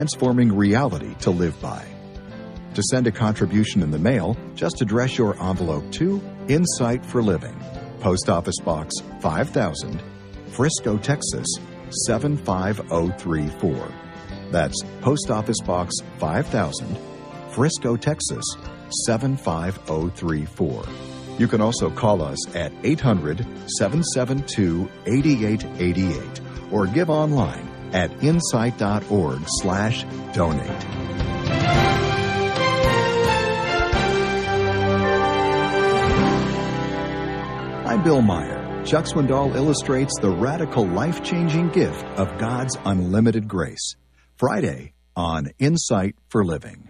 transforming reality to live by. To send a contribution in the mail, just address your envelope to Insight for Living, Post Office Box 5000, Frisco, Texas 75034. That's Post Office Box 5000, Frisco, Texas 75034. You can also call us at 800-772-8888 or give online at insight.org/donate. I'm Bill Meyer. Chuck Swindoll illustrates the radical life-changing gift of God's unlimited grace. Friday on Insight for Living.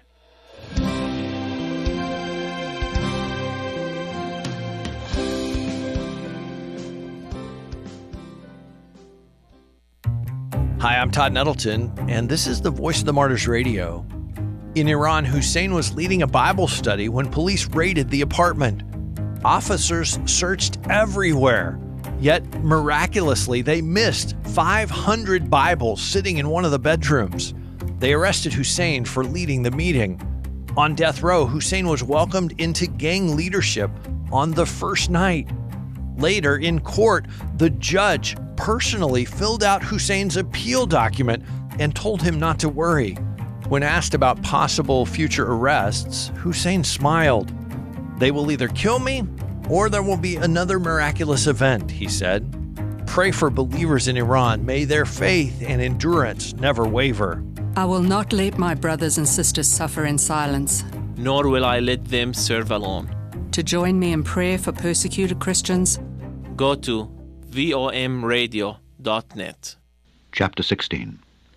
Hi, I'm Todd Nettleton, and this is the Voice of the Martyrs Radio. In Iran, Hussein was leading a Bible study when police raided the apartment. Officers searched everywhere, yet miraculously they missed 500 Bibles sitting in one of the bedrooms. They arrested Hussein for leading the meeting. On death row, Hussein was welcomed into gang leadership on the first night. Later, in court, the judge personally filled out Hussein's appeal document and told him not to worry. When asked about possible future arrests, Hussein smiled. "They will either kill me or there will be another miraculous event," he said. Pray for believers in Iran. May their faith and endurance never waver. I will not let my brothers and sisters suffer in silence. Nor will I let them serve alone. To join me in prayer for persecuted Christians, go to vomradio.net. Chapter 16.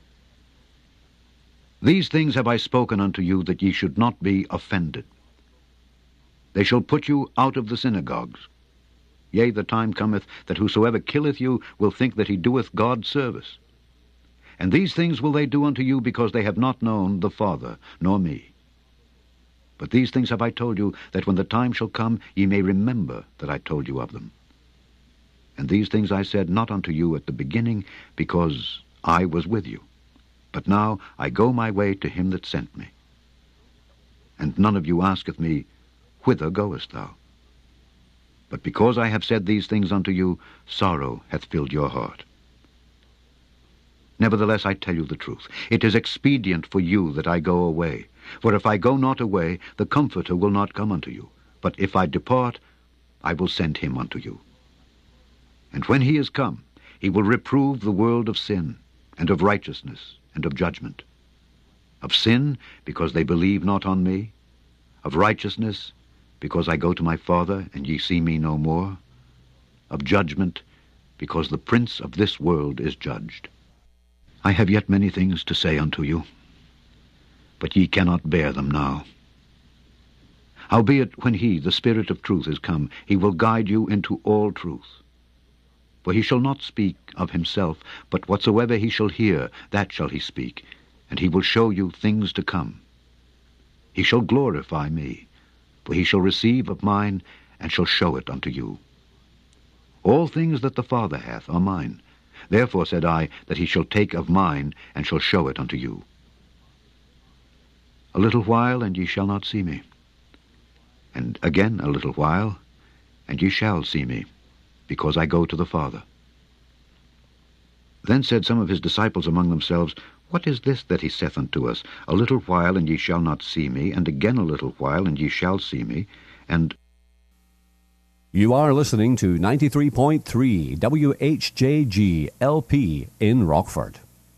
These things have I spoken unto you, that ye should not be offended. They shall put you out of the synagogues. Yea, the time cometh, that whosoever killeth you will think that he doeth God service. And these things will they do unto you, because they have not known the Father, nor me. But these things have I told you, that when the time shall come, ye may remember that I told you of them. And these things I said not unto you at the beginning, because I was with you. But now I go my way to him that sent me. And none of you asketh me, Whither goest thou? But because I have said these things unto you, sorrow hath filled your heart. Nevertheless I tell you the truth. It is expedient for you that I go away. For if I go not away, the Comforter will not come unto you. But if I depart, I will send him unto you. And when he is come, he will reprove the world of sin, and of righteousness, and of judgment. Of sin, because they believe not on me. Of righteousness, because I go to my Father, and ye see me no more. Of judgment, because the prince of this world is judged. I have yet many things to say unto you, but ye cannot bear them now. Howbeit, when he, the Spirit of truth, is come, he will guide you into all truth. For he shall not speak of himself, but whatsoever he shall hear, that shall he speak, and he will show you things to come. He shall glorify me, for he shall receive of mine, and shall show it unto you. All things that the Father hath are mine. Therefore said I, that he shall take of mine, and shall show it unto you. A little while, and ye shall not see me. And again a little while, and ye shall see me, because I go to the Father. Then said some of his disciples among themselves, What is this that he saith unto us? A little while, and ye shall not see me, and again a little while, and ye shall see me, and... You are listening to 93.3 WHJG LP in Rockford.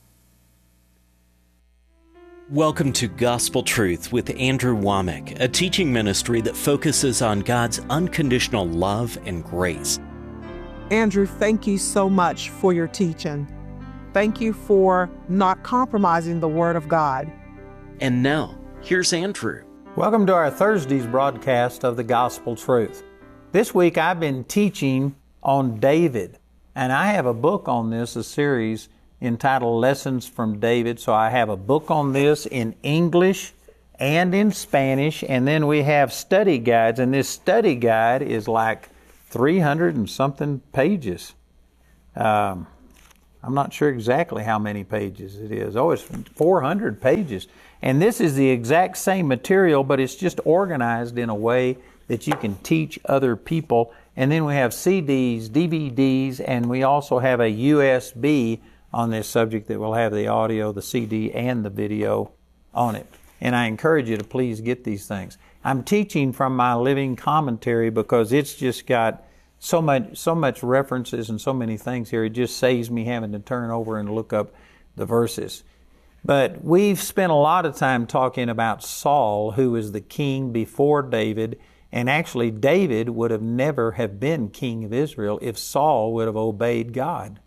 Welcome to Gospel Truth with Andrew Womack, a teaching ministry that focuses on God's unconditional love and grace. Andrew, thank you so much for your teaching. Thank you for not compromising the Word of God. And now, here's Andrew. Welcome to our Thursday's broadcast of the Gospel Truth. This week I've been teaching on David, and I have a book on this, a series entitled Lessons from David. So I have a book on this in English and in Spanish, and then we have study guides, and this study guide is like 300 and something pages. I I'm not sure exactly how many pages it is. Oh, it's 400 pages. And this is the exact same material, but it's just organized in a way that you can teach other people. And then we have CDs, DVDs, and we also have a USB on this subject that will have the audio, the CD, and the video on it. And I encourage you to please get these things. I'm teaching from my living commentary because it's just got so much references and so many things here. It just saves me having to turn over and look up the verses. But we've spent a lot of time talking about Saul, who was the king before David. And actually, David would have never have been king of Israel if Saul would have obeyed God.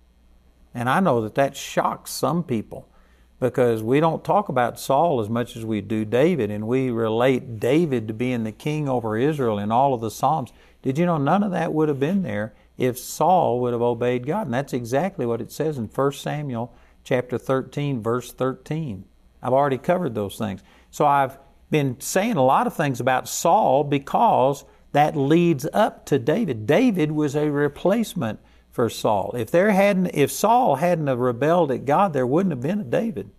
And I know that shocks some people, because we don't talk about Saul as much as we do David, and we relate David to being the king over Israel in all of the Psalms. Did you know none of that would have been there if Saul would have obeyed God? And that's exactly what it says in 1 Samuel chapter 13, verse 13. I've already covered those things. So I've been saying a lot of things about Saul because that leads up to David. David was a replacement for Saul. If Saul hadn't have rebelled at God, there wouldn't have been a David.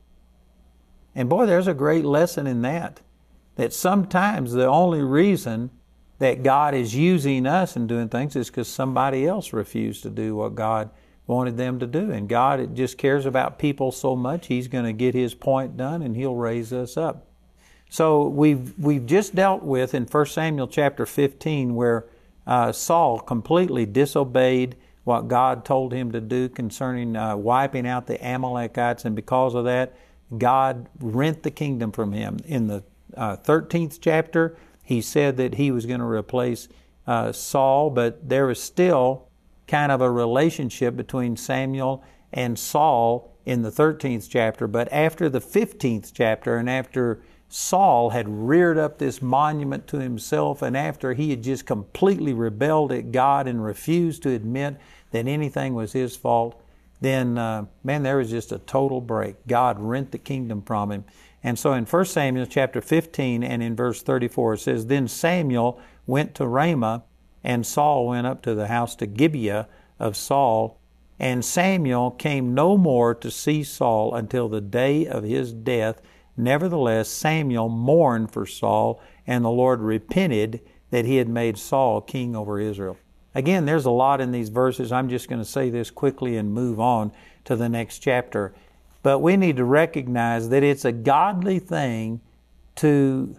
And boy, there's a great lesson in that sometimes the only reason that God is using us and doing things is because somebody else refused to do what God wanted them to do. And God just cares about people so much, He's going to get His point done and He'll raise us up. So we've just dealt with in 1 Samuel chapter 15 where Saul completely disobeyed what God told him to do concerning wiping out the Amalekites, and because of that, God rent the kingdom from him. In the 13th chapter, He said that He was going to replace Saul, but there was still kind of a relationship between Samuel and Saul in the 13th chapter. But after the 15th chapter, and after Saul had reared up this monument to himself, and after he had just completely rebelled at God and refused to admit that anything was his fault, then, there was just a total break. God rent the kingdom from him. And so in 1 Samuel chapter 15 and in verse 34, it says, "Then Samuel went to Ramah, and Saul went up to the house to Gibeah of Saul. And Samuel came no more to see Saul until the day of his death. Nevertheless, Samuel mourned for Saul, and the Lord repented that He had made Saul king over Israel." Again, there's a lot in these verses. I'm just going to say this quickly and move on to the next chapter. But we need to recognize that it's a godly thing to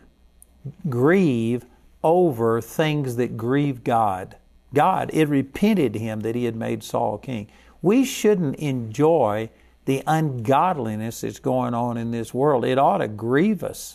grieve over things that grieve God. It repented Him that He had made Saul king. We shouldn't enjoy the ungodliness that's going on in this world. It ought to grieve us.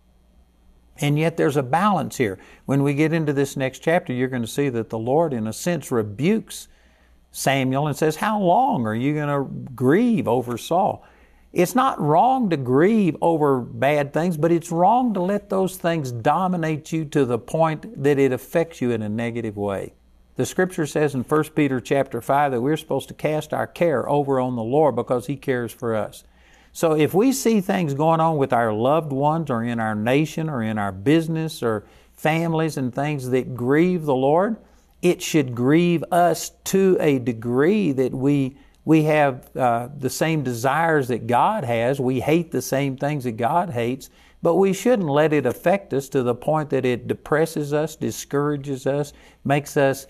And yet there's a balance here. When we get into this next chapter, you're going to see that the Lord, in a sense, rebukes Samuel and says, "How long are you going to grieve over Saul?" It's not wrong to grieve over bad things, but it's wrong to let those things dominate you to the point that it affects you in a negative way. The Scripture says in 1 Peter chapter 5 that we're supposed to cast our care over on the Lord because He cares for us. So if we see things going on with our loved ones or in our nation or in our business or families and things that grieve the Lord, it should grieve us to a degree that we have the same desires that God has. We hate the same things that God hates, but we shouldn't let it affect us to the point that it depresses us, discourages us, makes us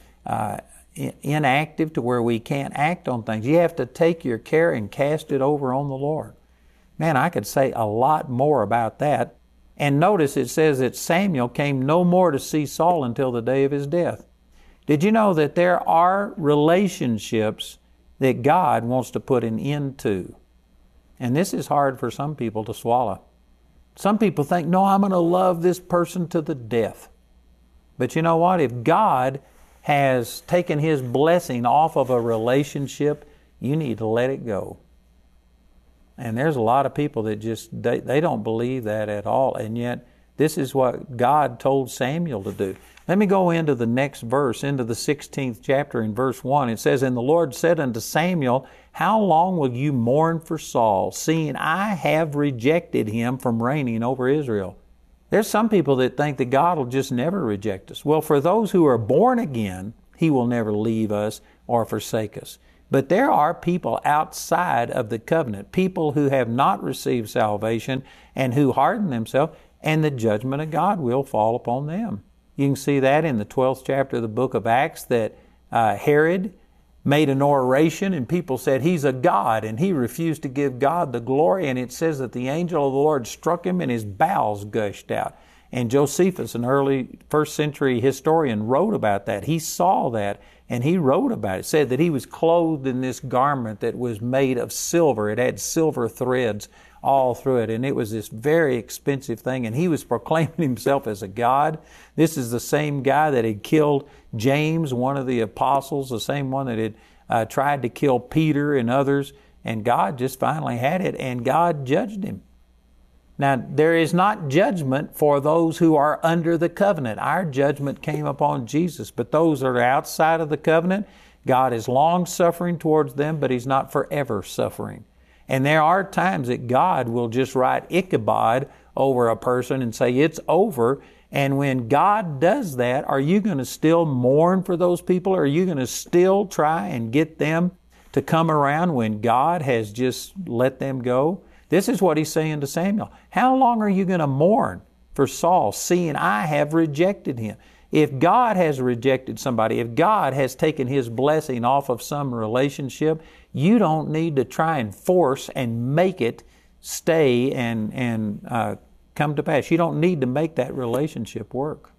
inactive to where we can't act on things. You have to take your care and cast it over on the Lord. Man, I could say a lot more about that. And notice it says that Samuel came no more to see Saul until the day of his death. Did you know that there are relationships that God wants to put an end to? And this is hard for some people to swallow. Some people think, no, I'm going to love this person to the death. But you know what? If God has taken His blessing off of a relationship, you need to let it go. And there's a lot of people that just, they don't believe that at all. And yet, this is what God told Samuel to do. Let me go into the next verse, into the 16th chapter in verse 1. It says, "And the Lord said unto Samuel, How long will you mourn for Saul, seeing I have rejected him from reigning over Israel?" There's some people that think that God will just never reject us. Well, for those who are born again, He will never leave us or forsake us. But there are people outside of the covenant, people who have not received salvation and who harden themselves, and the judgment of God will fall upon them. You can see that in the 12th chapter of the book of Acts, that Herod made an oration and people said he's a god, and he refused to give God the glory, and it says that the angel of the Lord struck him and his bowels gushed out. And Josephus, an early first century historian, wrote about that. He saw that and he wrote about it. Said that he was clothed in this garment that was made of silver. It had silver threads all through it, and it was this very expensive thing, and he was proclaiming himself as a god. This is the same guy that had killed James, one of the apostles, the same one that had tried to kill Peter and others, and God just finally had it, and God judged him. Now, there is not judgment for those who are under the covenant. Our judgment came upon Jesus, but those that are outside of the covenant, God is long-suffering towards them, but He's not forever suffering. And there are times that God will just write Ichabod over a person and say, it's over. And when God does that, are you going to still mourn for those people? Or are you going to still try and get them to come around when God has just let them go? This is what He's saying to Samuel. How long are you going to mourn for Saul, seeing I have rejected him? If God has rejected somebody, if God has taken His blessing off of some relationship, you don't need to try and force and make it stay and come to pass. You don't need to make that relationship work.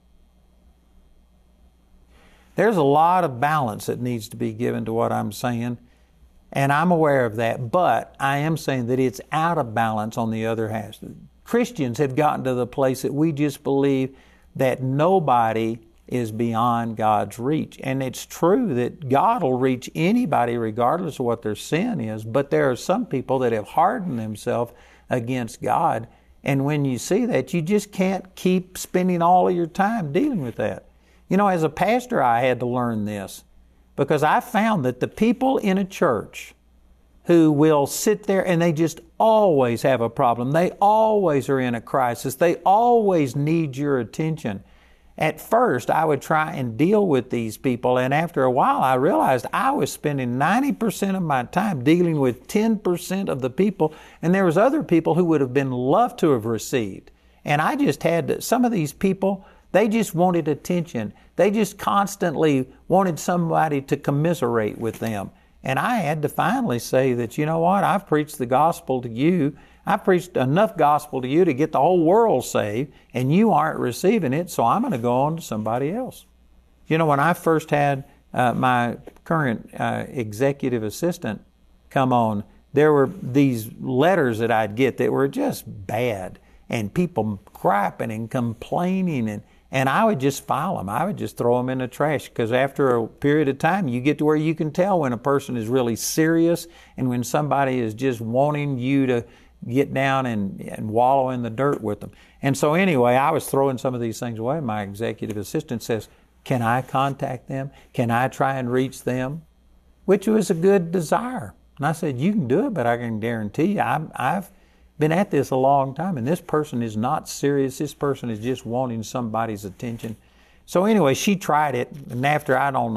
There's a lot of balance that needs to be given to what I'm saying, and I'm aware of that, but I am saying that it's out of balance on the other hand. Christians have gotten to the place that we just believe that nobody is beyond God's reach. And it's true that God will reach anybody regardless of what their sin is, but there are some people that have hardened themselves against God. And when you see that, you just can't keep spending all of your time dealing with that. You know, as a pastor, I had to learn this, because I found that the people in a church who will sit there and they just always have a problem, they always are in a crisis, they always need your attention. At first, I would try and deal with these people, and after a while, I realized I was spending 90% of my time dealing with 10% of the people, and there was other people who would have been loved to have received. And I just had to, some of these people, they just wanted attention. They just constantly wanted somebody to commiserate with them. And I had to finally say that, you know what, I've preached the gospel to you. I've preached enough gospel to you to get the whole world saved, and you aren't receiving it, so I'm going to go on to somebody else. You know, when I first had my current executive assistant come on, there were these letters that I'd get that were just bad, and people griping and complaining, and I would just file them. I would just throw them in the trash, because after a period of time, you get to where you can tell when a person is really serious and when somebody is just wanting you to get down and wallow in the dirt with them. And so anyway, I was throwing some of these things away. My executive assistant says, can I contact them? Can I try and reach them? Which was a good desire. And I said, you can do it, but I can guarantee you, I've been at this a long time, and this person is not serious. This person is just wanting somebody's attention. So anyway, she tried it, and after,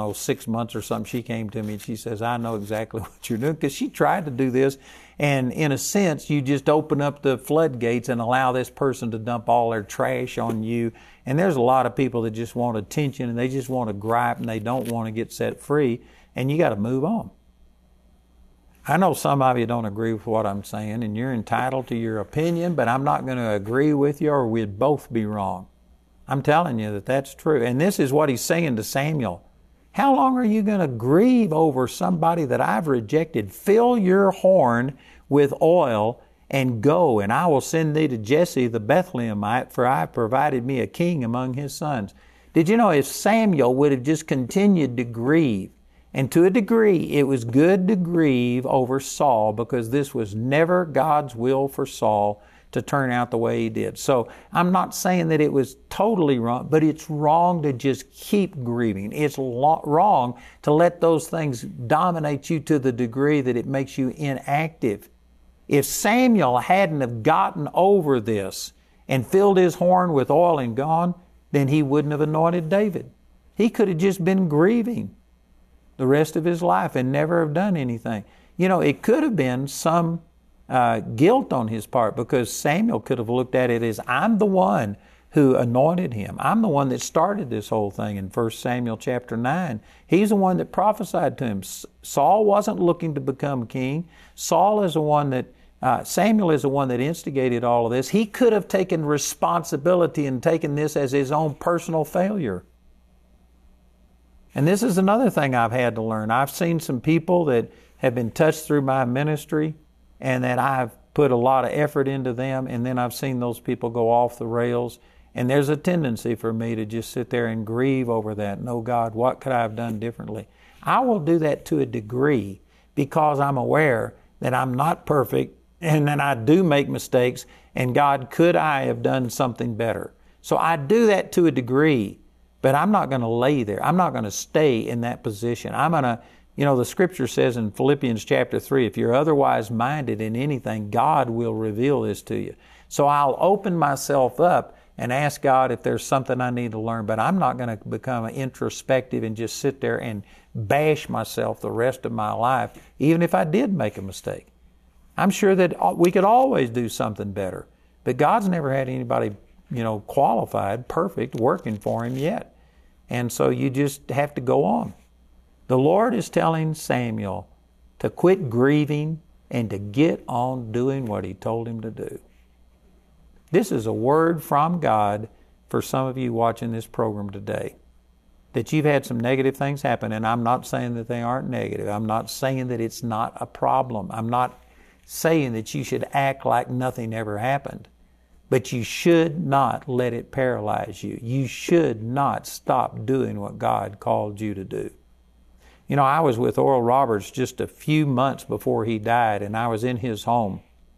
6 months or something, she came to me and she says, I know exactly what you're doing, because she tried to do this, and in a sense, you just open up the floodgates and allow this person to dump all their trash on you. And there's a lot of people that just want attention, and they just want to gripe, and they don't want to get set free, and you got to move on. I know some of you don't agree with what I'm saying, and you're entitled to your opinion, but I'm not going to agree with you, or we'd both be wrong. I'm telling you that that's true. And this is what He's saying to Samuel. How long are you going to grieve over somebody that I've rejected? Fill your horn with oil and go, and I will send thee to Jesse the Bethlehemite, for I have provided me a king among his sons. Did you know if Samuel would have just continued to grieve, and to a degree it was good to grieve over Saul, because this was never God's will for Saul to turn out the way he did. So I'm not saying that it was totally wrong, but it's wrong to just keep grieving. It's wrong to let those things dominate you to the degree that it makes you inactive. If Samuel hadn't have gotten over this and filled his horn with oil and gone, then he wouldn't have anointed David. He could have just been grieving. the rest of his life and never have done anything. You know, it could have been some guilt on his part, because Samuel could have looked at it as, I'm the one who anointed him. I'm the one that started this whole thing in 1 Samuel chapter 9. He's the one that prophesied to him. Saul wasn't looking to become king. Samuel is the one that instigated all of this. He could have taken responsibility and taken this as his own personal failure. And this is another thing I've had to learn. I've seen some people that have been touched through my ministry and that I've put a lot of effort into them, and then I've seen those people go off the rails. And there's a tendency for me to just sit there and grieve over that. No, God, what could I have done differently? I will do that to a degree because I'm aware that I'm not perfect and that I do make mistakes, and God, could I have done something better? So I do that to a degree, but I'm not going to lay there. I'm not going to stay in that position. I'm going to, the Scripture says in Philippians chapter 3, if you're otherwise minded in anything, God will reveal this to you. So I'll open myself up and ask God if there's something I need to learn, but I'm not going to become introspective and just sit there and bash myself the rest of my life, even if I did make a mistake. I'm sure that we could always do something better, but God's never had anybody, qualified, perfect, working for Him yet. And so you just have to go on. The Lord is telling Samuel to quit grieving and to get on doing what He told him to do. This is a word from God for some of you watching this program today, that you've had some negative things happen, and I'm not saying that they aren't negative. I'm not saying that it's not a problem. I'm not saying that you should act like nothing ever happened, but you should not let it paralyze you. You should not stop doing what God called you to do. I was with Oral Roberts just a few months before he died, and I was in his home.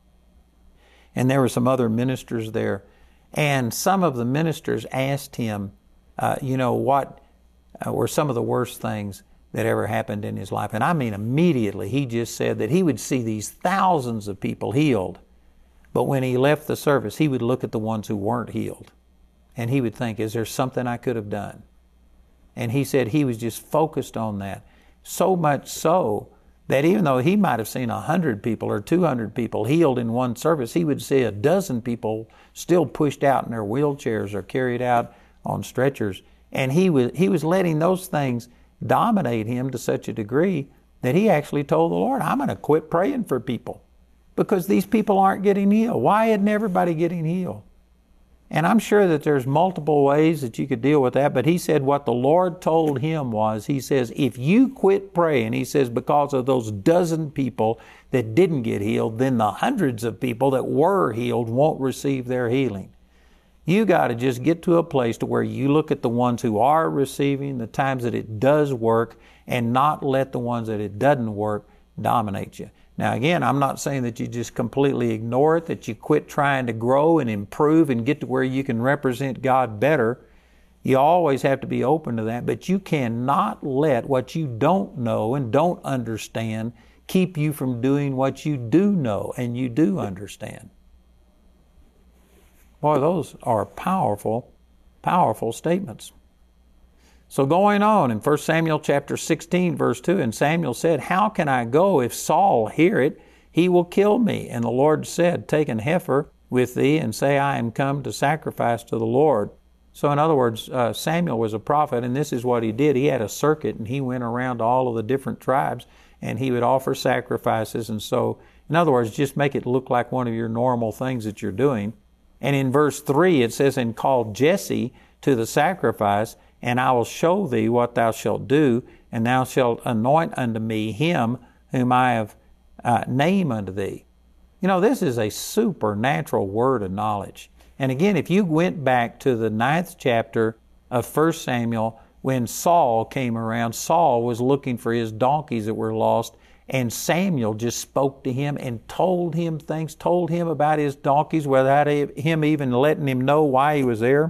And there were some other ministers there. And some of the ministers asked him, what were some of the worst things that ever happened in his life. And I mean, immediately he just said that he would see these thousands of people healed. But when he left the service, he would look at the ones who weren't healed. And he would think, is there something I could have done? And he said he was just focused on that. So much so that even though he might have seen 100 people or 200 people healed in one service, he would see a dozen people still pushed out in their wheelchairs or carried out on stretchers. And he was letting those things dominate him to such a degree that he actually told the Lord, I'm going to quit praying for people because these people aren't getting healed. Why isn't everybody getting healed? And I'm sure that there's multiple ways that you could deal with that, but he said what the Lord told him was, he says, if you quit praying, he says, because of those dozen people that didn't get healed, then the hundreds of people that were healed won't receive their healing. You got to just get to a place to where you look at the ones who are receiving, the times that it does work, and not let the ones that it doesn't work dominate you. Now again, I'm not saying that you just completely ignore it, that you quit trying to grow and improve and get to where you can represent God better. You always have to be open to that, but you cannot let what you don't know and don't understand keep you from doing what you do know and you do understand. Boy, those are powerful, powerful statements. So going on in 1 Samuel chapter 16, verse 2, and Samuel said, how can I go? If Saul hear it, he will kill me. And the Lord said, take an heifer with thee and say, I am come to sacrifice to the Lord. So in other words, Samuel was a prophet, and this is what he did. He had a circuit, and he went around to all of the different tribes, and he would offer sacrifices. And so, in other words, just make it look like one of your normal things that you're doing. And in verse 3, it says, and call Jesse to the sacrifice, and I will show thee what thou shalt do, and thou shalt anoint unto me him whom I have named unto thee. This is a supernatural word of knowledge. And again, if you went back to the 9th chapter of 1 Samuel, when Saul came around, Saul was looking for his donkeys that were lost, and Samuel just spoke to him and told him things, told him about his donkeys without him even letting him know why he was there.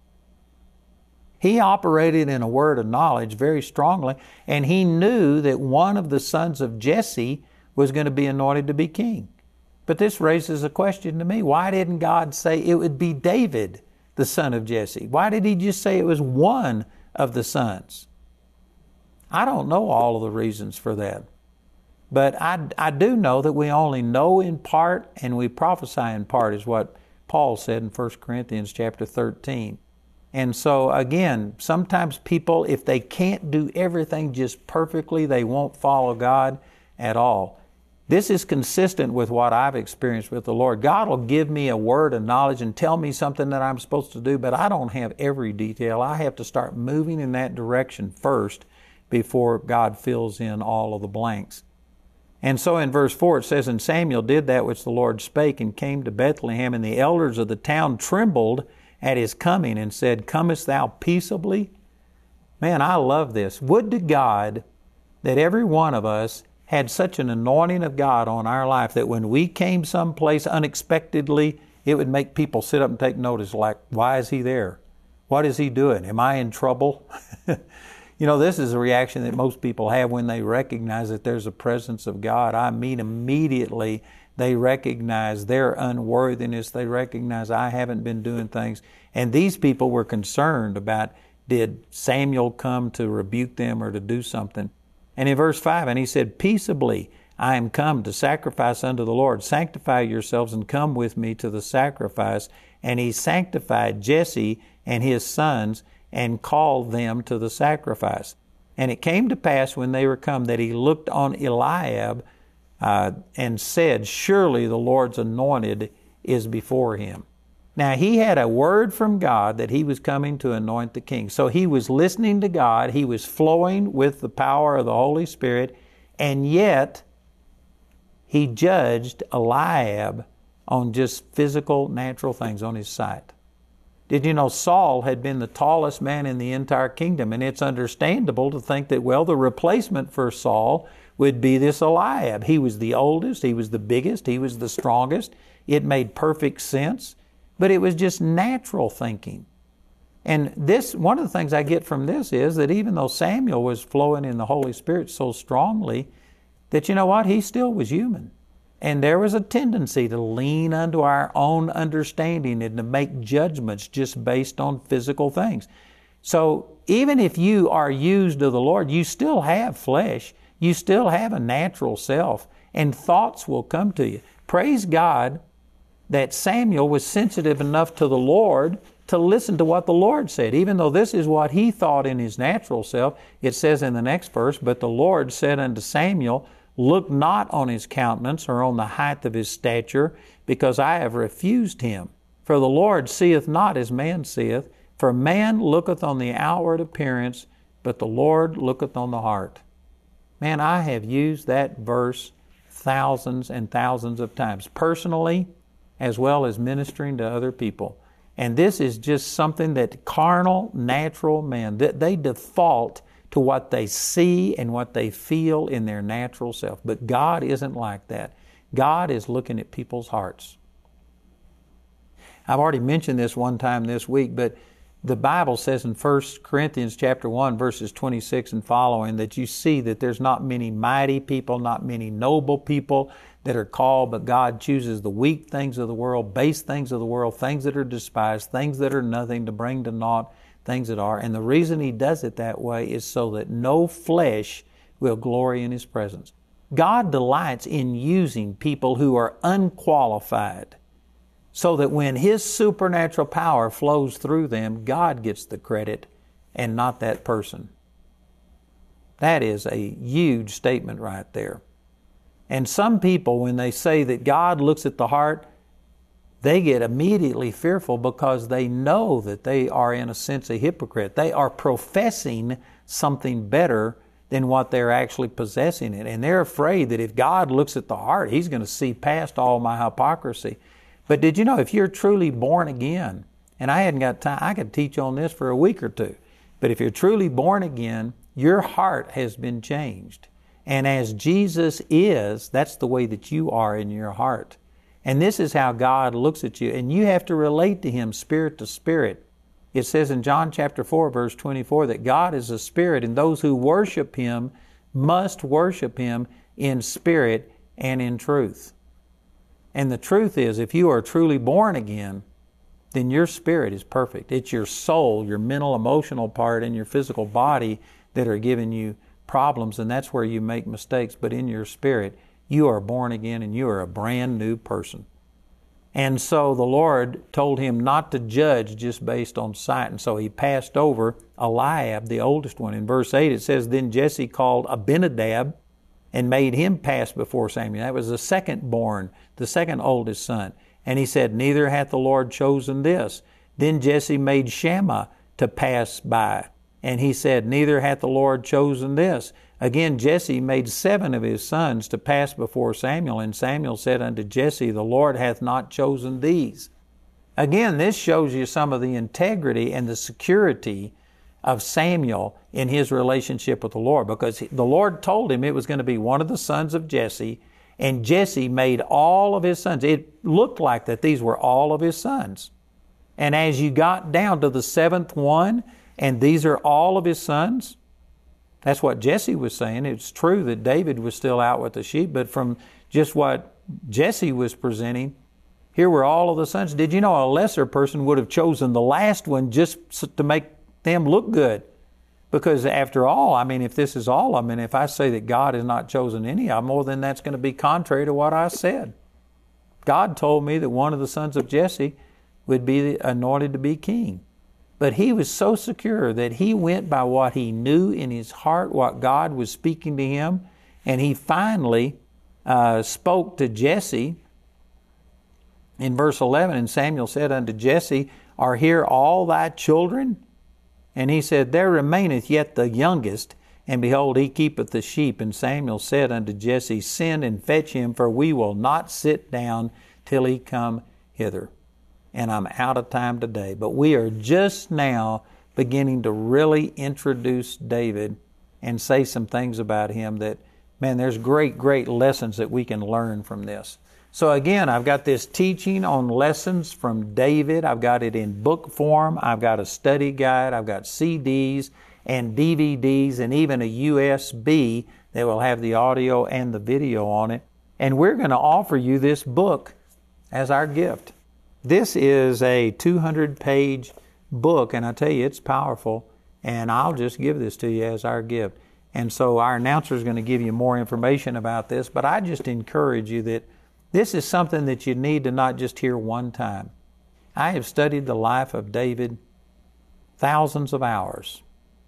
He operated in a word of knowledge very strongly, and he knew that one of the sons of Jesse was going to be anointed to be king. But this raises a question to me. Why didn't God say it would be David, the son of Jesse? Why did He just say it was one of the sons? I don't know all of the reasons for that. But I do know that we only know in part and we prophesy in part, is what Paul said in 1 Corinthians chapter 13. And so again, sometimes people, if they can't do everything just perfectly, they won't follow God at all. This is consistent with what I've experienced with the Lord. God will give me a word of knowledge and tell me something that I'm supposed to do, but I don't have every detail. I have to start moving in that direction first before God fills in all of the blanks. And so in verse 4 it says, "And Samuel did that which the Lord spake, and came to Bethlehem, and the elders of the town trembled at his coming, and said, Comest thou peaceably?" Man, I love this. Would to God that every one of us had such an anointing of God on our life that when we came someplace unexpectedly, it would make people sit up and take notice, like, why is he there? What is he doing? Am I in trouble? You know, this is a reaction that most people have when they recognize that there's a presence of God. I mean, immediately they recognize their unworthiness. They recognize I haven't been doing things. And these people were concerned about, did Samuel come to rebuke them or to do something? And in verse 5, "And he said, Peaceably I am come to sacrifice unto the Lord. Sanctify yourselves and come with me to the sacrifice. And he sanctified Jesse and his sons, and called them to the sacrifice. And it came to pass when they were come that he looked on Eliab and said, Surely the Lord's anointed is before him." Now he had a word from God that he was coming to anoint the king. So he was listening to God. He was flowing with the power of the Holy Spirit. And yet he judged Eliab on just physical, natural things, on his sight. Did you know Saul had been the tallest man in the entire kingdom? And it's understandable to think that, well, the replacement for Saul would be this Eliab. He was the oldest, he was the biggest, he was the strongest. It made perfect sense, but it was just natural thinking. And this, one of the things I get from this is that even though Samuel was flowing in the Holy Spirit so strongly, that you know what, he still was human. And there was a tendency to lean unto our own understanding and to make judgments just based on physical things. So even if you are used of the Lord, you still have flesh. You still have a natural self. And thoughts will come to you. Praise God that Samuel was sensitive enough to the Lord to listen to what the Lord said. Even though this is what he thought in his natural self, it says in the next verse, "But the Lord said unto Samuel, Look not on his countenance or on the height of his stature, because I have refused him. For the Lord seeth not as man seeth, for man looketh on the outward appearance, but the Lord looketh on the heart." Man, I have used that verse thousands and thousands of times, personally as well as ministering to other people. And this is just something that carnal, natural men, that they default to what they see and what they feel in their natural self. But God isn't like that. God is looking at people's hearts. I've already mentioned this one time this week, but the Bible says in 1 Corinthians chapter 1, verses 26 and following, that you see that there's not many mighty people, not many noble people that are called, but God chooses the weak things of the world, base things of the world, things that are despised, things that are nothing, to bring to naught things that are. And the reason He does it that way is so that no flesh will glory in His presence. God delights in using people who are unqualified, so that when His supernatural power flows through them, God gets the credit and not that person. That is a huge statement right there. And some people, when they say that God looks at the heart, they get immediately fearful because they know that they are, in a sense, a hypocrite. They are professing something better than what they're actually possessing it. And they're afraid that if God looks at the heart, He's going to see past all my hypocrisy. But did you know, if you're truly born again, and I hadn't got time, I could teach on this for a week or two, but if you're truly born again, your heart has been changed. And as Jesus is, that's the way that you are in your heart. And this is how God looks at you. And you have to relate to Him spirit to spirit. It says in John chapter 4, verse 24, that God is a spirit, and those who worship Him must worship Him in spirit and in truth. And the truth is, if you are truly born again, then your spirit is perfect. It's your soul, your mental, emotional part, and your physical body that are giving you problems, and that's where you make mistakes. But in your spirit, you are born again and you are a brand new person. And so the Lord told him not to judge just based on sight. And so he passed over Eliab, the oldest one. In verse 8 it says, Then Jesse called Abinadab and made him pass before Samuel. That was the second born, the second oldest son. And he said, Neither hath the Lord chosen this. Then Jesse made Shammah to pass by. And he said, Neither hath the Lord chosen this. Again, Jesse made 7 of his sons to pass before Samuel. And Samuel said unto Jesse, The Lord hath not chosen these. Again, this shows you some of the integrity and the security of Samuel in his relationship with the Lord, because the Lord told him it was going to be one of the sons of Jesse, and Jesse made all of his sons. It looked like that these were all of his sons. And as you got down to the 7th one, and these are all of his sons, that's what Jesse was saying. It's true that David was still out with the sheep, but from just what Jesse was presenting, here were all of the sons. Did you know a lesser person would have chosen the last one just to make them look good? Because after all, if this is all of them, and if I say that God has not chosen any of them, well, then that's going to be contrary to what I said. God told me that one of the sons of Jesse would be anointed to be king. But he was so secure that he went by what he knew in his heart, what God was speaking to him, and he finally spoke to Jesse in verse 11, And Samuel said unto Jesse, Are here all thy children? And he said, There remaineth yet the youngest, and behold, he keepeth the sheep. And Samuel said unto Jesse, Send and fetch him, for we will not sit down till he come hither. And I'm out of time today. But we are just now beginning to really introduce David and say some things about him that, man, there's great, great lessons that we can learn from this. So again, I've got this teaching on lessons from David. I've got it in book form. I've got a study guide. I've got CDs and DVDs and even a USB that will have the audio and the video on it. And we're going to offer you this book as our gift. This is a 200-page book, and I tell you, it's powerful, and I'll just give this to you as our gift. And so our announcer is going to give you more information about this, but I just encourage you that this is something that you need to not just hear one time. I have studied the life of David thousands of hours,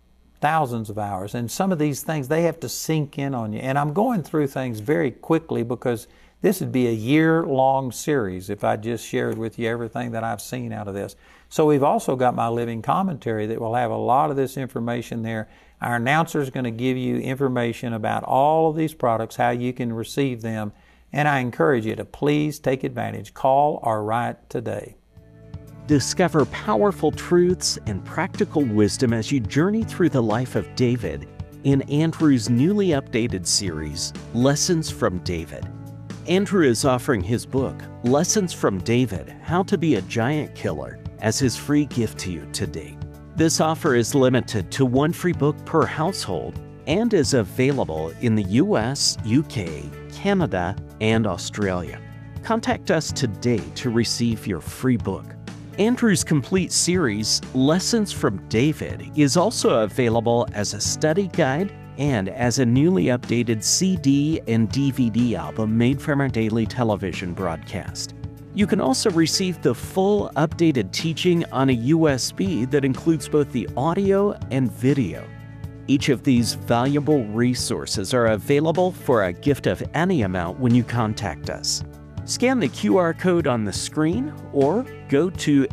and some of these things, they have to sink in on you. And I'm going through things very quickly because this would be a year-long series if I just shared with you everything that I've seen out of this. So we've also got my living commentary that will have a lot of this information there. Our announcer is going to give you information about all of these products, how you can receive them, and I encourage you to please take advantage. Call or write today. Discover powerful truths and practical wisdom as you journey through the life of David in Andrew's newly updated series, Lessons from David. Andrew is offering his book, Lessons from David, How to Be a Giant Killer, as his free gift to you today. This offer is limited to one free book per household and is available in the US, UK, Canada, and Australia. Contact us today to receive your free book. Andrew's complete series, Lessons from David, is also available as a study guide and as a newly updated CD and DVD album made from our daily television broadcast. You can also receive the full updated teaching on a USB that includes both the audio and video. Each of these valuable resources are available for a gift of any amount when you contact us. Scan the QR code on the screen or go to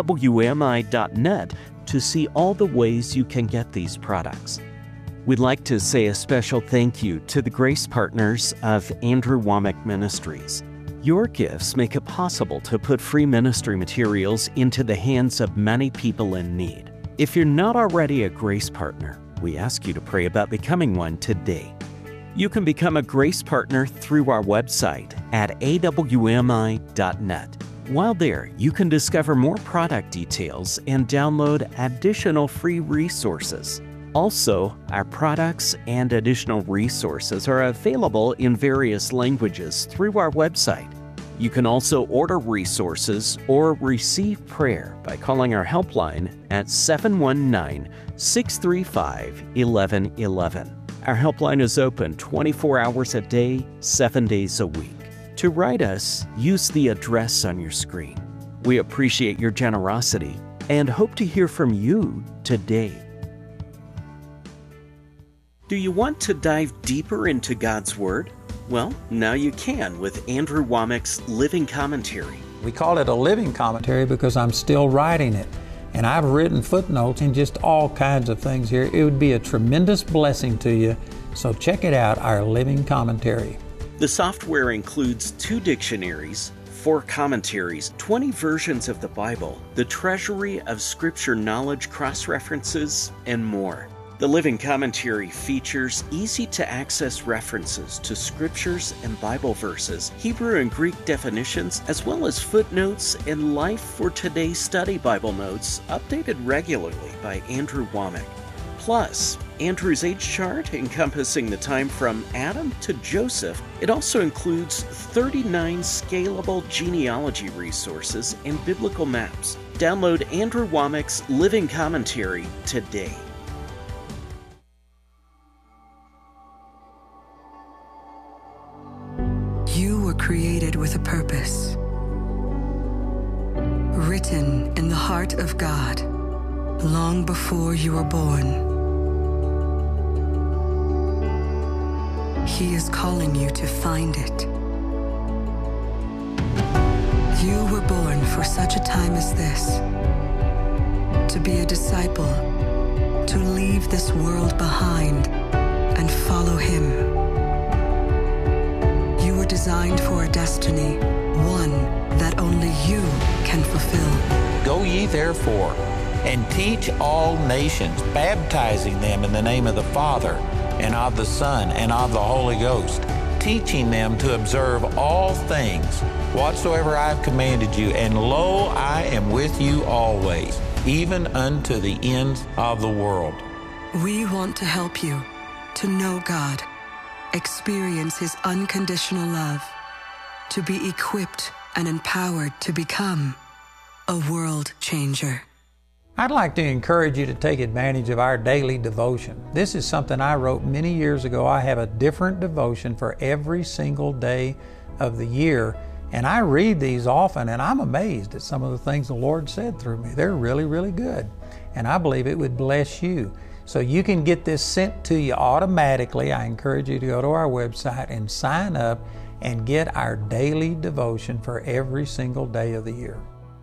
awmi.net to see all the ways you can get these products. We'd like to say a special thank you to the grace partners of Andrew Wommack Ministries. Your gifts make it possible to put free ministry materials into the hands of many people in need. If you're not already a grace partner, we ask you to pray about becoming one today. You can become a grace partner through our website at awmi.net. While there, you can discover more product details and download additional free resources. Also, our products and additional resources are available in various languages through our website. You can also order resources or receive prayer by calling our helpline at 719-635-1111. Our helpline is open 24 hours a day, 7 days a week. To write us, use the address on your screen. We appreciate your generosity and hope to hear from you today. Do you want to dive deeper into God's Word? Well, now you can with Andrew Wommack's Living Commentary. We call it a living commentary because I'm still writing it. And I've written footnotes and just all kinds of things here. It would be a tremendous blessing to you. So check it out, our living commentary. The software includes 2 dictionaries, 4 commentaries, 20 versions of the Bible, the treasury of Scripture knowledge cross-references, and more. The Living Commentary features easy-to-access references to scriptures and Bible verses, Hebrew and Greek definitions, as well as footnotes and Life for Today's Study Bible notes updated regularly by Andrew Wommack. Plus, Andrew's age chart encompassing the time from Adam to Joseph. It also includes 39 scalable genealogy resources and biblical maps. Download Andrew Wommack's Living Commentary today. You were created with a purpose, written in the heart of God, long before you were born. He is calling you to find it. You were born for such a time as this, to be a disciple, to leave this world behind and follow Him. You were designed for a destiny, one that only you can fulfill. Go ye therefore, and teach all nations, baptizing them in the name of the Father, and of the Son, and of the Holy Ghost, teaching them to observe all things whatsoever I have commanded you. And lo, I am with you always, even unto the ends of the world. We want to help you to know God, experience His unconditional love, to be equipped and empowered to become a world changer. I'd like to encourage you to take advantage of our daily devotion. This is something I wrote many years ago. I have a different devotion for every single day of the year, and I read these often, and I'm amazed at some of the things the Lord said through me. They're really, really good, and I believe it would bless you. So you can get this sent to you automatically. I encourage you to go to our website and sign up and get our daily devotion for every single day of the year.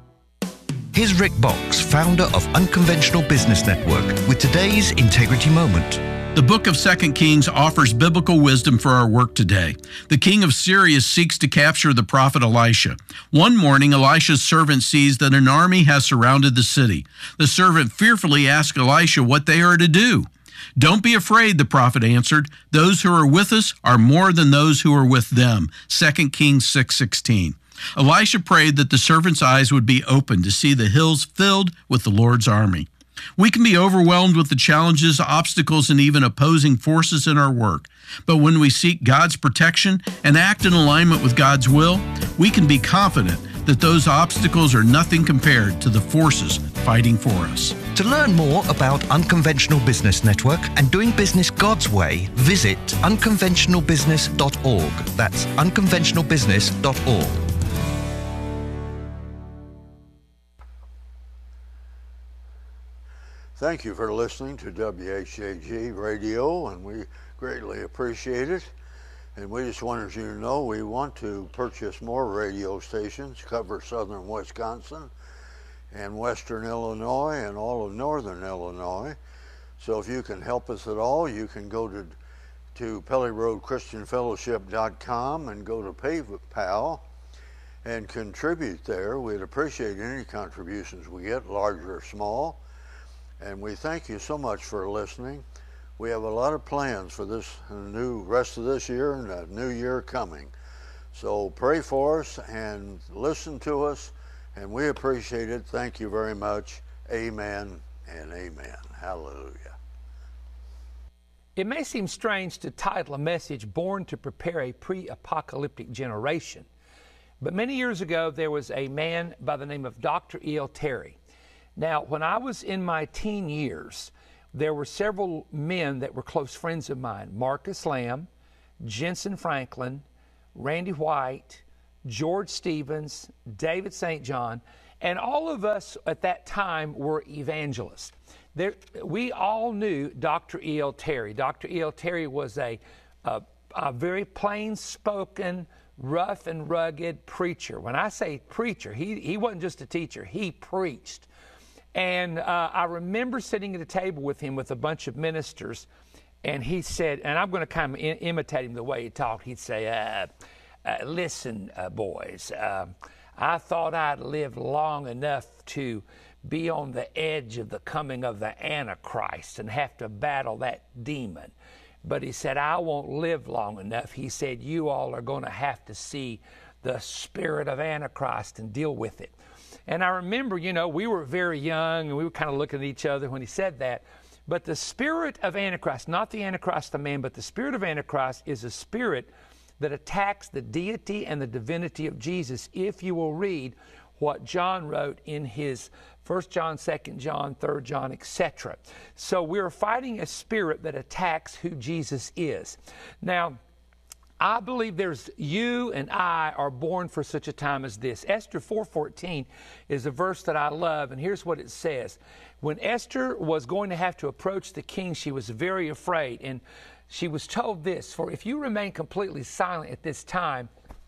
Here's Rick Box, founder of Unconventional Business Network, with today's Integrity Moment. The book of 2 Kings offers biblical wisdom for our work today. The king of Syria seeks to capture the prophet Elisha. One morning, Elisha's servant sees that an army has surrounded the city. The servant fearfully asks Elisha what they are to do. "Don't be afraid," the prophet answered. "Those who are with us are more than those who are with them." 2 Kings 6:16. Elisha prayed that the servant's eyes would be open to see the hills filled with the Lord's army. We can be overwhelmed with the challenges, obstacles, and even opposing forces in our work. But when we seek God's protection and act in alignment with God's will, we can be confident that those obstacles are nothing compared to the forces fighting for us. To learn more about Unconventional Business Network and doing business God's way, visit unconventionalbusiness.org. That's unconventionalbusiness.org. Thank you for listening to WHJG Radio, and we greatly appreciate it. And we just wanted you to know we want to purchase more radio stations, cover southern Wisconsin and western Illinois and all of northern Illinois. So if you can help us at all, you can go to PellyRoadChristianFellowship.com and go to PayPal and contribute there. We'd appreciate any contributions we get, large or small. And we thank you so much for listening. We have a lot of plans for this new rest of this year and a new year coming. So pray for us and listen to us, and we appreciate it. Thank you very much. Amen and amen. Hallelujah. It may seem strange to title a message "Born to Prepare a Pre-Apocalyptic Generation," but many years ago there was a man by the name of Dr. E.L. Terry. Now, when I was in my teen years, there were several men that were close friends of mine: Marcus Lamb, Jensen Franklin, Randy White, George Stevens, David St. John, and all of us at that time were evangelists. We all knew Dr. E.L. Terry. Dr. E.L. Terry was a very plain-spoken, rough and rugged preacher. When I say preacher, he wasn't just a teacher. He preached. And I remember sitting at a table with him with a bunch of ministers, and he said, and I'm going to kind of imitate him the way he talked. He'd say, listen, boys, I thought I'd lived long enough to be on the edge of the coming of the Antichrist and have to battle that demon. But he said, I won't live long enough. He said, you all are going to have to see the spirit of Antichrist and deal with it. And I remember, we were very young and we were kind of looking at each other when he said that. But the spirit of Antichrist, not the Antichrist of man, but the spirit of Antichrist is a spirit that attacks the deity and the divinity of Jesus, if you will read what John wrote in his 1 John, 2 John, 3 John, etc. So we're fighting a spirit that attacks who Jesus is. Now, I believe you and I are born for such a time as this. Esther 4:14 is a verse that I love, and here's what it says. When Esther was going to have to approach the king, she was very afraid, and she was told this: for if you remain completely silent at this time,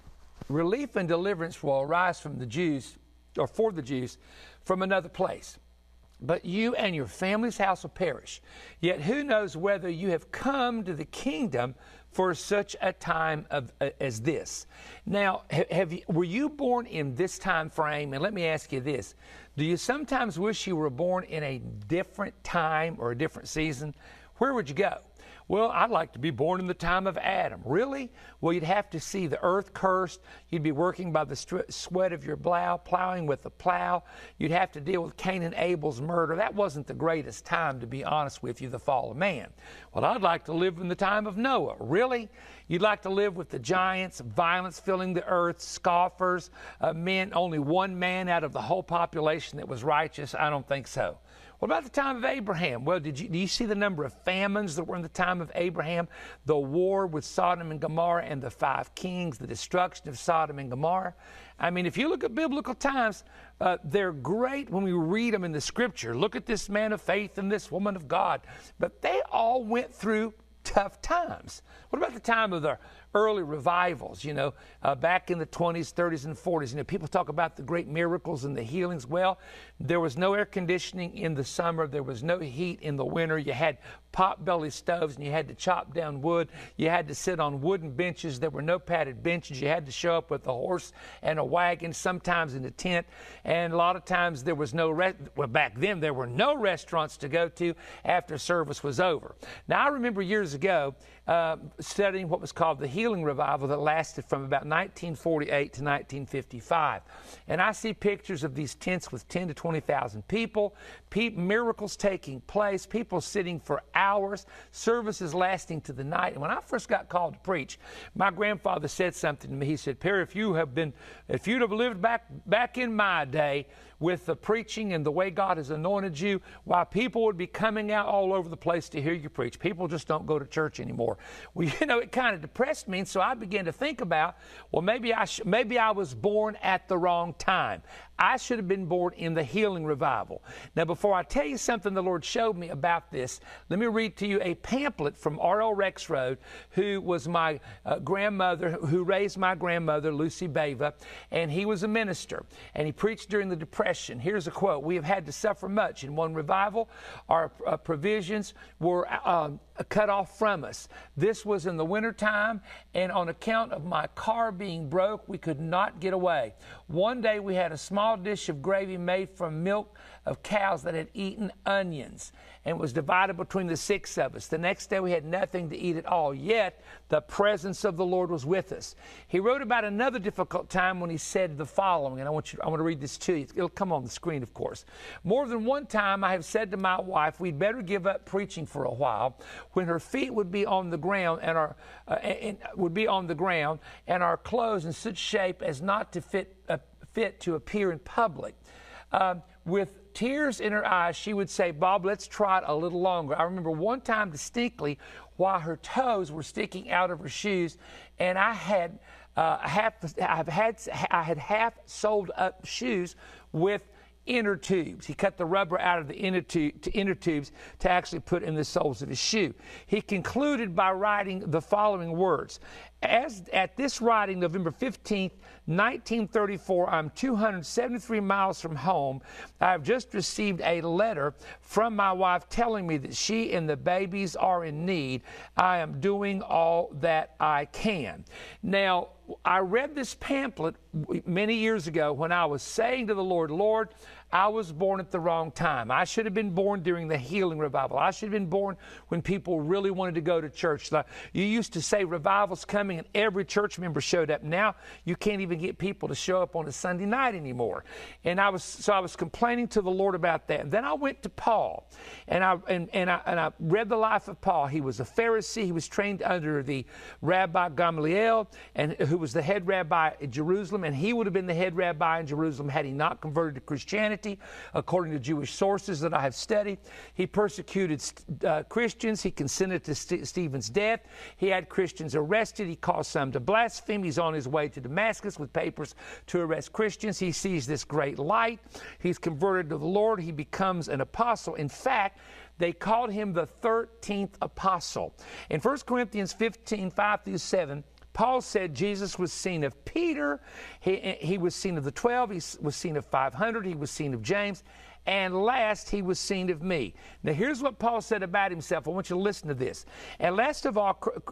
relief and deliverance will arise from the Jews, or for the Jews, from another place. But you and your family's house will perish. Yet who knows whether you have come to the kingdom for such a time as this. Now, were you born in this time frame? And let me ask you this. Do you sometimes wish you were born in a different time or a different season? Where would you go? Well, I'd like to be born in the time of Adam. Really? Well, you'd have to see the earth cursed. You'd be working by the sweat of your brow, plowing with the plow. You'd have to deal with Cain and Abel's murder. That wasn't the greatest time, to be honest with you, the fall of man. Well, I'd like to live in the time of Noah. Really? You'd like to live with the giants, violence filling the earth, scoffers, men, only one man out of the whole population that was righteous? I don't think so. What about the time of Abraham? Well, do you see the number of famines that were in the time of Abraham? The war with Sodom and Gomorrah and the 5 kings, the destruction of Sodom and Gomorrah. I mean, if you look at biblical times, they're great when we read them in the Scripture. Look at this man of faith and this woman of God. But they all went through tough times. What about the time of the early revivals, back in the 20s, 30s, and 40s? People talk about the great miracles and the healings. Well, there was no air conditioning in the summer. There was no heat in the winter. You had pot-belly stoves, and you had to chop down wood. You had to sit on wooden benches. There were no padded benches. You had to show up with a horse and a wagon, sometimes in a tent. And a lot of times there was back then there were no restaurants to go to after service was over. Now, I remember years ago studying what was called the Healing Revival that lasted from about 1948 to 1955. And I see pictures of these tents with 10 to 20,000 people, miracles taking place, people sitting for hours, services lasting to the night. And when I first got called to preach, my grandfather said something to me. He said, Perry, if you'd have lived back in my day with the preaching and the way God has anointed you, why people would be coming out all over the place to hear you preach. People just don't go to church anymore. Well, it kind of depressed me, and so I began to think about, well, maybe I was born at the wrong time. I should have been born in the Healing Revival. Now, before I tell you something the Lord showed me about this, let me read to you a pamphlet from R.L. Rexroad, who was my grandmother, who raised my grandmother, Lucy Bava, and he was a minister, and he preached during the Depression. Here's a quote: "We have had to suffer much. In one revival, our provisions were cut off from us. This was in the wintertime, and on account of my car being broke, we could not get away. One day we had a small dish of gravy made from milk of cows that had eaten onions, and was divided between the 6 of us. The next day we had nothing to eat at all, yet the presence of the Lord was with us." He wrote about another difficult time when he said the following, and I want to read this to you. It'll come on the screen, of course. "More than one time I have said to my wife, we'd better give up preaching for a while, when her feet would be on the ground and our clothes in such shape as not to fit to appear in public. with tears in her eyes, she would say, "Bob, let's try it a little longer." I remember one time distinctly while her toes were sticking out of her shoes, and I had half soled up shoes with inner tubes. He cut the rubber out of the inner tubes to actually put in the soles of his shoe. He concluded by writing the following words. As at this writing, November 15th, 1934, I'm 273 miles from home. I have just received a letter from my wife telling me that she and the babies are in need. I am doing all that I can. Now, I read this pamphlet many years ago when I was saying to the Lord, "Lord, I was born at the wrong time. I should have been born during the healing revival. I should have been born when people really wanted to go to church." You used to say revival's coming and every church member showed up. Now you can't even get people to show up on a Sunday night anymore. And I was complaining to the Lord about that. And then I went to Paul and I read the life of Paul. He was a Pharisee. He was trained under the Rabbi Gamaliel, and who was the head rabbi in Jerusalem, and he would have been the head rabbi in Jerusalem had he not converted to Christianity, according to Jewish sources that I have studied. He persecuted Christians. He consented to Stephen's death. He had Christians arrested. He caused some to blaspheme. He's on his way to Damascus with papers to arrest Christians. He sees this great light. He's converted to the Lord. He becomes an apostle. In fact, they called him the 13th apostle. In 1 Corinthians 15, 5-7, Paul said Jesus was seen of Peter, he was seen of the 12, he was seen of 500, he was seen of James, and last he was seen of me. Now here's what Paul said about himself. I want you to listen to this. And last of all,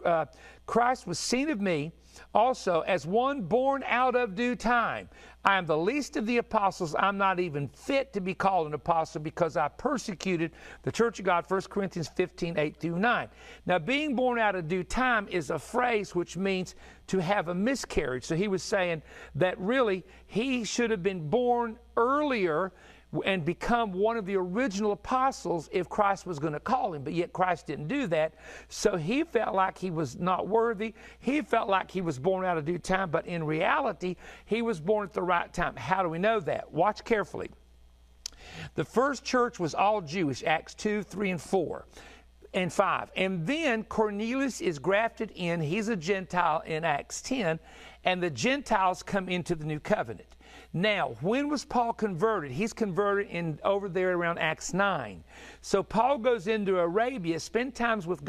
Christ was seen of me also as one born out of due time. I am the least of the apostles. I'm not even fit to be called an apostle because I persecuted the church of God, 1 Corinthians 15, 8-9. Now, being born out of due time is a phrase which means to have a miscarriage. So he was saying that really he should have been born earlier and become one of the original apostles if Christ was going to call him, but yet Christ didn't do that. So he felt like he was not worthy. He felt like he was born out of due time, but in reality, he was born at the right time. How do we know that? Watch carefully. The first church was all Jewish, Acts 2, 3, and 4. And 5. And then Cornelius is grafted in. He's a Gentile in Acts 10. And the Gentiles come into the new covenant. Now, when was Paul converted? He's converted over there around Acts 9. So Paul goes into Arabia, spends times with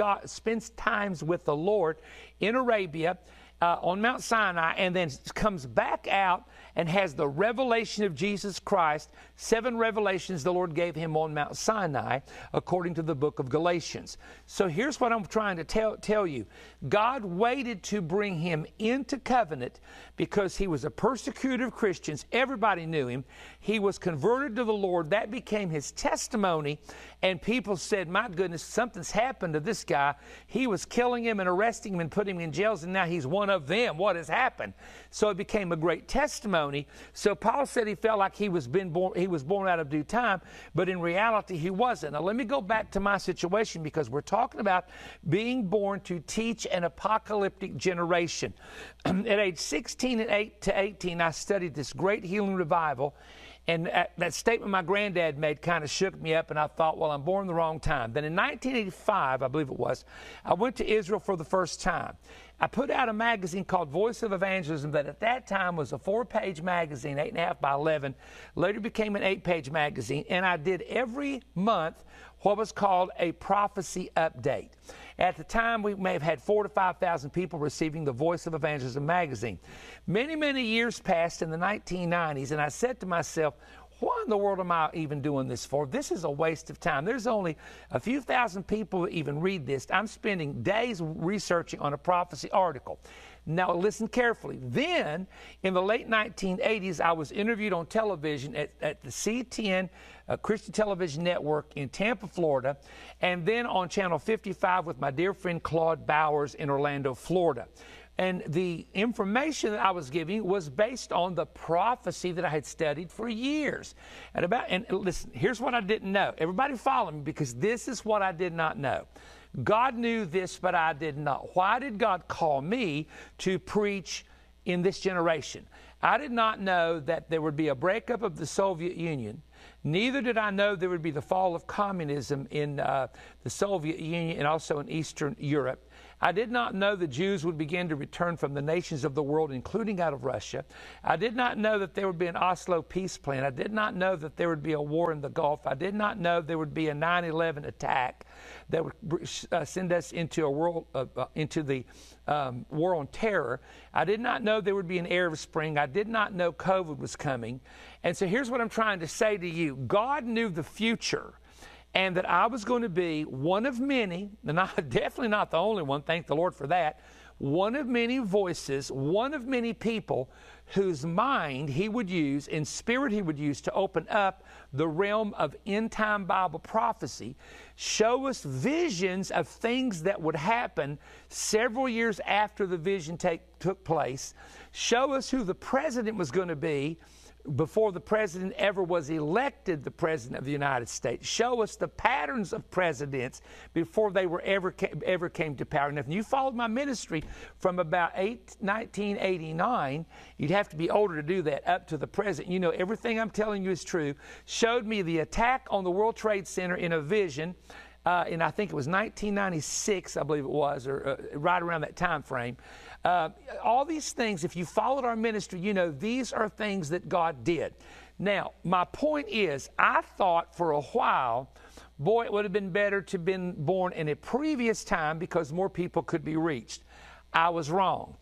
the Lord in Arabia on Mount Sinai, and then comes back out and has the revelation of Jesus Christ, 7 revelations the Lord gave him on Mount Sinai, according to the book of Galatians. So here's what I'm trying to tell you. God waited to bring him into covenant because he was a persecutor of Christians. Everybody knew him. He was converted to the Lord. That became his testimony, and people said, "My goodness, something's happened to this guy. He was killing him and arresting him and putting him in jails, and now he's one of them. What has happened?" So it became a great testimony. So Paul said he felt like he was born out of due time, but in reality he wasn't. Now let me go back to my situation, because we're talking about being born to teach an apocalyptic generation. At age 16 and 18, I studied this great healing revival. And that statement my granddad made kind of shook me up, and I thought, well, I'm born the wrong time. Then in 1985, I believe it was, I went to Israel for the first time. I put out a magazine called Voice of Evangelism that at that time was a 4-page magazine, 8.5 by 11, later became an 8-page magazine, and I did every month what was called a prophecy update. At the time, we may have had 4,000 to 5,000 people receiving the Voice of Evangelism magazine. Many, many years passed in the 1990s, and I said to myself, what in the world am I even doing this for? This is a waste of time. There's only a few thousand people that even read this. I'm spending days researching on a prophecy article. Now, listen carefully. Then, in the late 1980s, I was interviewed on television at the C10 Christian Television Network in Tampa, Florida, and then on Channel 55 with my dear friend Claude Bowers in Orlando, Florida. And the information that I was giving was based on the prophecy that I had studied for years. And listen, here's what I didn't know. Everybody follow me, because this is what I did not know. God knew this, but I did not. Why did God call me to preach in this generation? I did not know that there would be a breakup of the Soviet Union. Neither did I know there would be the fall of communism in the Soviet Union and also in Eastern Europe. I did not know the Jews would begin to return from the nations of the world, including out of Russia. I did not know that there would be an Oslo peace plan. I did not know that there would be a war in the Gulf. I did not know there would be a 9/11 attack that would send us into a world, into the war on terror. I did not know there would be an Arab Spring. I did not know COVID was coming. And so here's what I'm trying to say to you. God knew the future, and that I was going to be one of many, and I'm definitely not the only one, thank the Lord for that, one of many voices, one of many people whose mind he would use and spirit he would use to open up the realm of end-time Bible prophecy, show us visions of things that would happen several years after the vision took place, show us who the president was going to be before the president ever was elected the president of the United States. Show us the patterns of presidents before they were ever came to power. And if you followed my ministry from about 1989, you'd have to be older to do that, up to the present. You know, everything I'm telling you is true. Showed me the attack on the World Trade Center in a vision, and I think it was 1996, I believe it was, or right around that time frame. All these things, if you followed our ministry, you know these are things that God did. Now, my point is, I thought for a while, boy, it would have been better to have been born in a previous time because more people could be reached. I was wrong.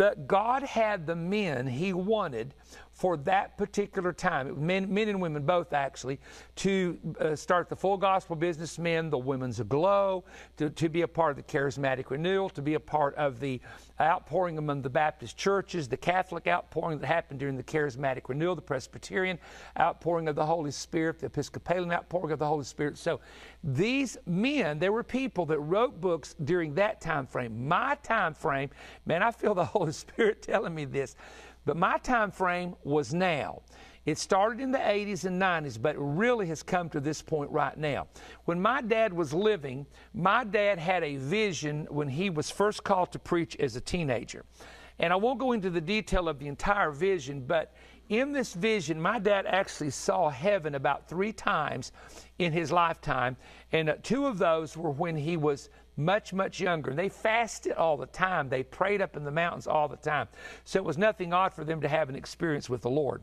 God had the men he wanted for that particular time, men and women both actually, to start the Full Gospel Businessmen, the Women's Aglow, to be a part of the Charismatic Renewal, to be a part of the outpouring among the Baptist churches, the Catholic outpouring that happened during the Charismatic Renewal, the Presbyterian outpouring of the Holy Spirit, the Episcopalian outpouring of the Holy Spirit. So these men, there were people that wrote books during that time frame. My time frame, man, I feel the Holy Spirit telling me this. But my time frame was now. It started in the 80s and 90s, but it really has come to this point right now. When my dad was living, my dad had a vision when he was first called to preach as a teenager. And I won't go into the detail of the entire vision, but in this vision, my dad actually saw heaven about 3 times in his lifetime, and 2 of those were when he was much, much younger. They fasted all the time. They prayed up in the mountains all the time. So it was nothing odd for them to have an experience with the Lord.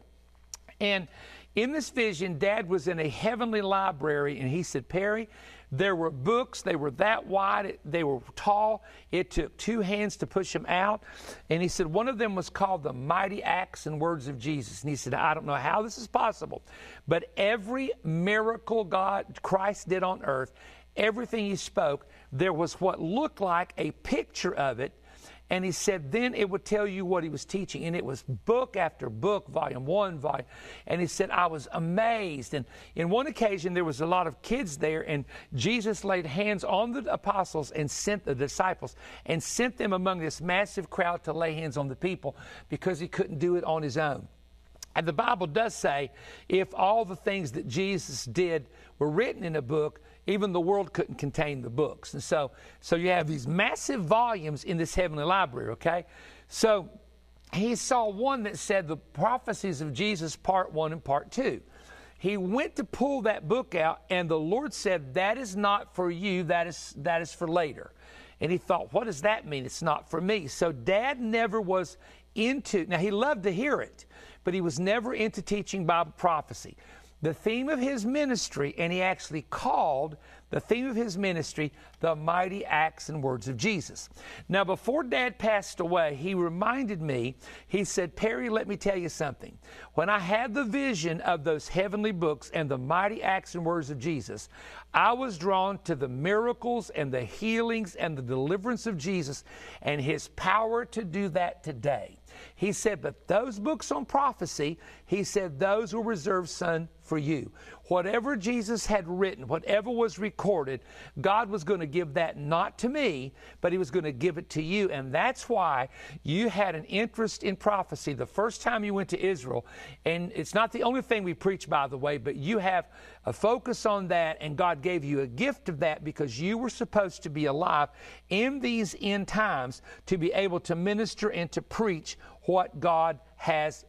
And in this vision, Dad was in a heavenly library, and he said, Perry, there were books. They were that wide. They were tall. It took 2 hands to push them out. And he said one of them was called The Mighty Acts and Words of Jesus. And he said, I don't know how this is possible, but every miracle Christ did on earth, everything he spoke, there was what looked like a picture of it. And he said then it would tell you what he was teaching. And it was book after book, volume 1, volume. And he said, I was amazed. And in one occasion, there was a lot of kids there, and Jesus laid hands on the apostles and sent the disciples and sent them among this massive crowd to lay hands on the people because he couldn't do it on his own. And the Bible does say if all the things that Jesus did were written in a book, even the world couldn't contain the books. And so you have these massive volumes in this heavenly library, okay? So he saw one that said the prophecies of Jesus, part 1 and part 2. He went to pull that book out, and the Lord said, that is not for you, that is for later. And he thought, what does that mean? It's not for me. So Dad never was into, now he loved to hear it, but he was never into teaching Bible prophecy. The theme of his ministry, and he actually called the theme of his ministry, The Mighty Acts and Words of Jesus. Now, before Dad passed away, he reminded me, he said, Perry, let me tell you something. When I had the vision of those heavenly books and the mighty acts and words of Jesus, I was drawn to the miracles and the healings and the deliverance of Jesus and his power to do that today. He said, but those books on prophecy, he said, those were reserved, son, for you. Whatever Jesus had written, whatever was recorded, God was going to give that not to me, but he was going to give it to you. And that's why you had an interest in prophecy the first time you went to Israel. And it's not the only thing we preach, by the way, but you have a focus on that, and God gave you a gift of that because you were supposed to be alive in these end times to be able to minister and to preach what God has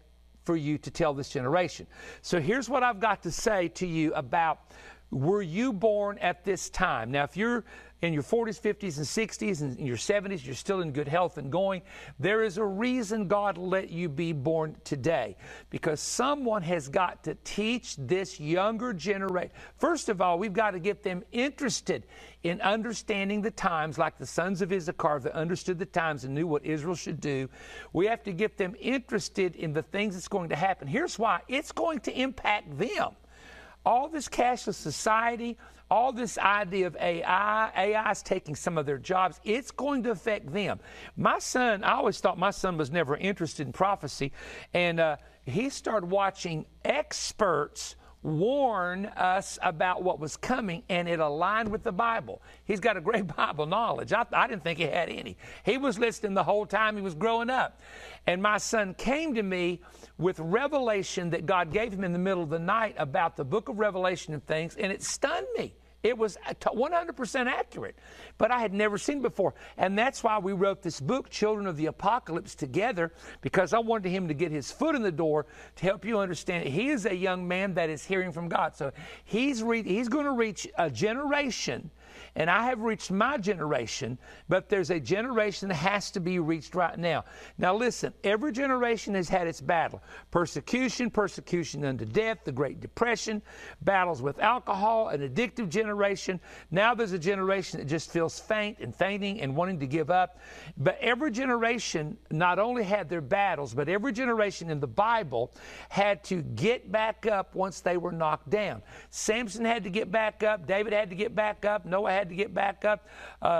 for you to tell this generation. So here's what I've got to say to you about, were you born at this time? Now, if you're in your 40s, 50s, and 60s, and in your 70s, you're still in good health and going, there is a reason God let you be born today, because someone has got to teach this younger generation. First of all, we've got to get them interested in understanding the times, like the sons of Issachar that understood the times and knew what Israel should do. We have to get them interested in the things that's going to happen. Here's why. It's going to impact them. All this cashless society, all this idea of AI is taking some of their jobs. It's going to affect them. My son, I always thought my son was never interested in prophecy, and he started watching experts warn us about what was coming, and it aligned with the Bible. He's got a great Bible knowledge. I didn't think he had any. He was listening the whole time he was growing up. And my son came to me with revelation that God gave him in the middle of the night about the book of Revelation and things, and it stunned me. It was 100% accurate, but I had never seen it before. And that's why we wrote this book, Children of the Apocalypse, together, because I wanted him to get his foot in the door to help you understand. He is a young man that is hearing from God. So he's going to reach a generation, and I have reached my generation, but there's a generation that has to be reached right now. Now listen, every generation has had its battle. Persecution unto death, the Great Depression, battles with alcohol, an addictive generation. Now there's a generation that just feels faint and fainting and wanting to give up. But every generation not only had their battles, but every generation in the Bible had to get back up once they were knocked down. Samson had to get back up. David had to get back up. Noah had to get back up.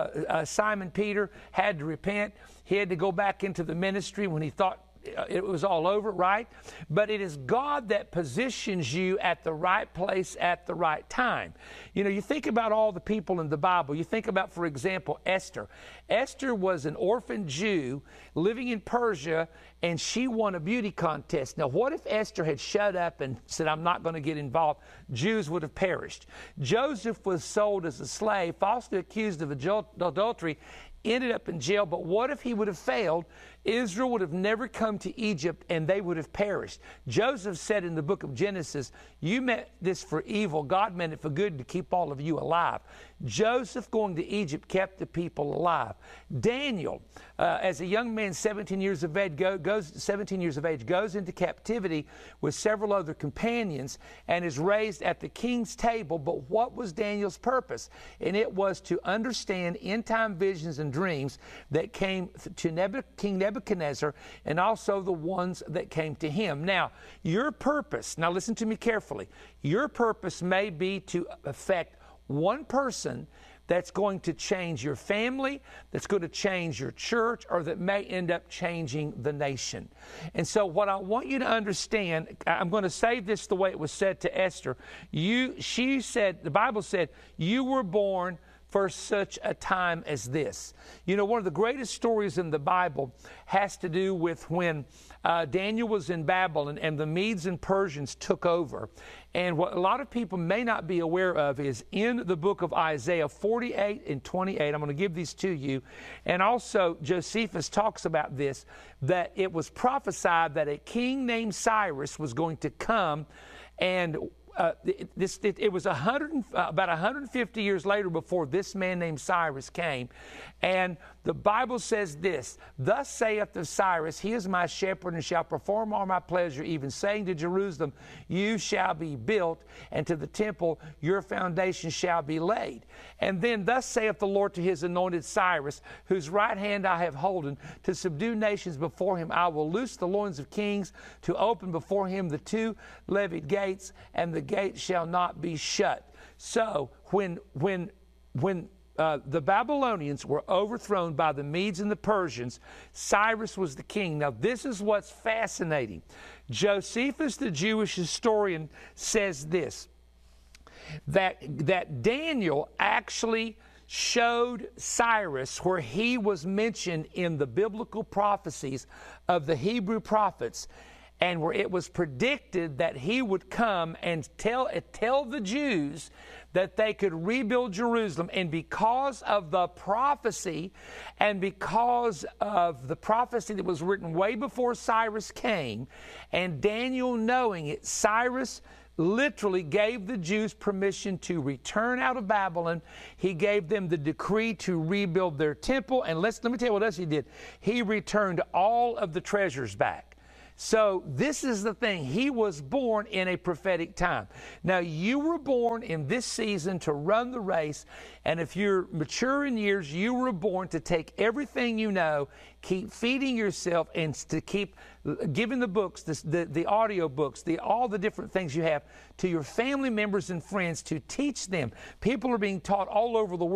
Simon Peter had to repent. He had to go back into the ministry when he thought it was all over, right? But it is God that positions you at the right place at the right time. You know, you think about all the people in the Bible. You think about, for example, Esther. Esther was an orphan Jew living in Persia, and she won a beauty contest. Now, what if Esther had shut up and said, I'm not going to get involved? Jews would have perished. Joseph was sold as a slave, falsely accused of adultery, ended up in jail. But what if he would have failed? Israel would have never come to Egypt, and they would have perished. Joseph said in the book of Genesis, you meant this for evil. God meant it for good, to keep all of you alive. Joseph going to Egypt kept the people alive. Daniel, as a young man, 17 years of age, goes into captivity with several other companions and is raised at the king's table. But what was Daniel's purpose? And it was to understand end-time visions and dreams that came to King Nebuchadnezzar, and also the ones that came to him. Now, your purpose, now listen to me carefully, your purpose may be to affect one person that's going to change your family, that's going to change your church, or that may end up changing the nation. And so what I want you to understand, I'm going to say this the way it was said to Esther. She said, the Bible said, you were born for such a time as this. You know, one of the greatest stories in the Bible has to do with when Daniel was in Babylon and the Medes and Persians took over. And what a lot of people may not be aware of is in the book of Isaiah 48 and 28, I'm going to give these to you, and also Josephus talks about this, that it was prophesied that a king named Cyrus was going to come, and it was about 150 years later before this man named Cyrus came. And the Bible says this, thus saith the Cyrus, he is my shepherd and shall perform all my pleasure, even saying to Jerusalem, you shall be built, and to the temple your foundation shall be laid. And then thus saith the Lord to his anointed Cyrus, whose right hand I have holden, to subdue nations before him. I will loose the loins of kings, to open before him the two levied gates, and the gates shall not be shut. So when the Babylonians were overthrown by the Medes and the Persians, Cyrus was the king. Now, this is what's fascinating. Josephus, the Jewish historian, says this, that Daniel actually showed Cyrus where he was mentioned in the biblical prophecies of the Hebrew prophets. and where it was predicted that he would come and tell the Jews that they could rebuild Jerusalem. And because of the prophecy, and because of the prophecy that was written way before Cyrus came, and Daniel knowing it, Cyrus literally gave the Jews permission to return out of Babylon. He gave them the decree to rebuild their temple. And let me tell you what else he did. He returned all of the treasures back. So this is the thing. He was born in a prophetic time. Now, you were born in this season to run the race, and if you're mature in years, you were born to take everything you know, keep feeding yourself, and to keep giving the books, the audio books, all the different things you have to your family members and friends to teach them. People are being taught all over the world